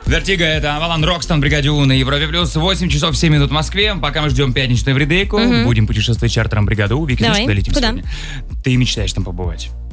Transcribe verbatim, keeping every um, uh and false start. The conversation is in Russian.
Вертиго, это Авалан Рокстон, бригаде У на Европе Плюс. восемь часов семь минут в Москве. Пока мы ждем пятничную вридейку, угу. будем путешествовать чартером бригады У. Вики, знаешь, куда летим Куда? сегодня? Ты мечтаешь там побывать?